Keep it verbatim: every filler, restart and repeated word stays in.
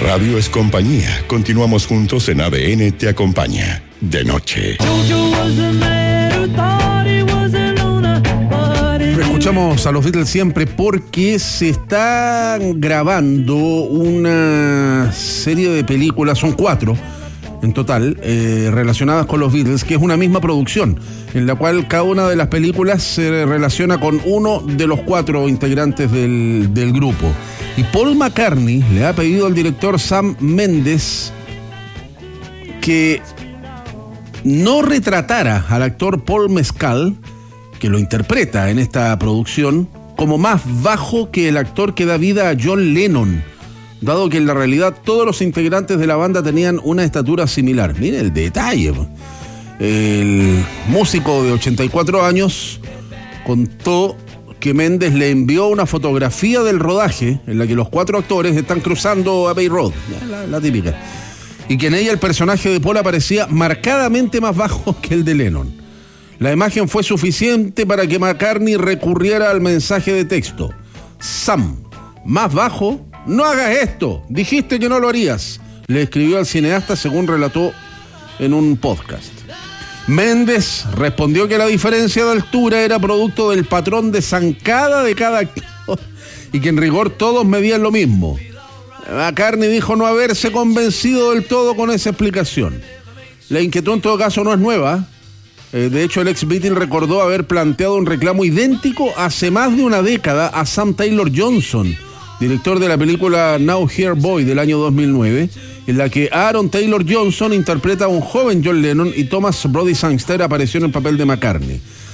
radio es compañía. Continuamos juntos en A D N Te Acompaña. De noche. Escuchamos a los Beatles siempre porque se está grabando una serie de películas, son cuatro en total, eh, relacionadas con los Beatles, que es una misma producción, en la cual cada una de las películas se relaciona con uno de los cuatro integrantes del, del grupo. Y Paul McCartney le ha pedido al director Sam Mendes que no retratara al actor Paul Mescal, que lo interpreta en esta producción, como más bajo que el actor que da vida a John Lennon, dado que en la realidad todos los integrantes de la banda tenían una estatura similar. Miren el detalle. El músico de ochenta y cuatro años contó que Mendes le envió una fotografía del rodaje en la que los cuatro actores están cruzando Abbey Road, la, la típica, y que en ella el personaje de Paul aparecía marcadamente más bajo que el de Lennon. La imagen fue suficiente para que McCartney recurriera al mensaje de texto: Sam, más bajo, no hagas esto, dijiste que no lo harías, le escribió al cineasta, según relató en un podcast. Mendes respondió que la diferencia de altura era producto del patrón de zancada de cada actor y que en rigor todos medían lo mismo. McCartney dijo no haberse convencido del todo con esa explicación. La inquietud en todo caso no es nueva. Eh, de hecho, el ex Beatle recordó haber planteado un reclamo idéntico hace más de una década a Sam Taylor Johnson, director de la película Now Here Boy del año dos mil nueve, en la que Aaron Taylor Johnson interpreta a un joven John Lennon y Thomas Brodie Sangster apareció en el papel de McCartney.